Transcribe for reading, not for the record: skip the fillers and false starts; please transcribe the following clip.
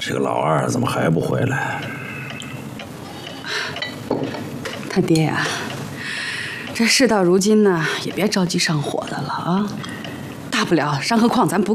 这个老二怎么还不回来？ 他爹呀，这事到如今呢，也别着急上火的了啊。大不了上个矿咱补。